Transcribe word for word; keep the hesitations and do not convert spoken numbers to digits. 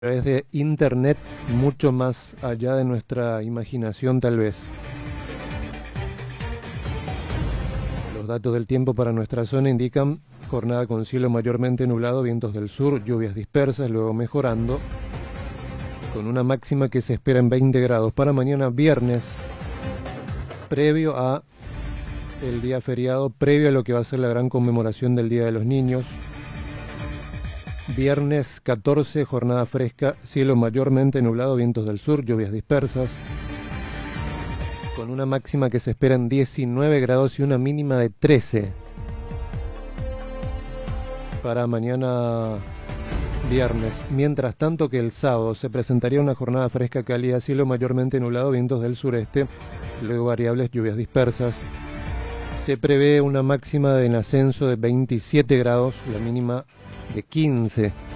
A través de internet, mucho más allá de nuestra imaginación tal vez. Los datos del tiempo para nuestra zona indican jornada con cielo mayormente nublado, vientos del sur, lluvias dispersas, luego mejorando, con una máxima que se espera en veinte grados para mañana viernes, previo a el día feriado, previo a lo que va a ser la gran conmemoración del Día de los Niños. Viernes catorce, jornada fresca, cielo mayormente nublado, vientos del sur, lluvias dispersas, con una máxima que se espera en diecinueve grados y una mínima de trece. Para mañana viernes. Mientras tanto que el sábado se presentaría una jornada fresca cálida, cielo mayormente nublado, vientos del sureste, luego variables lluvias dispersas. Se prevé una máxima en ascenso de veintisiete grados, la mínima de quince.